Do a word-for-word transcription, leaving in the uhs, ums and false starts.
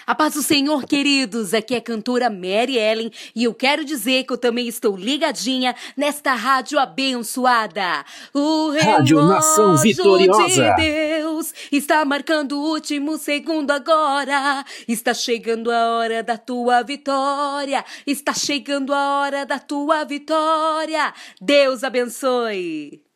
A paz do Senhor, queridos, aqui é a cantora Mary Ellen e eu quero dizer que eu também estou ligadinha nesta rádio abençoada. O Rádio Nação Vitoriosa. de Deus está marcando o último segundo agora. Está chegando a hora da tua vitória. Está chegando a hora da tua vitória. Deus abençoe.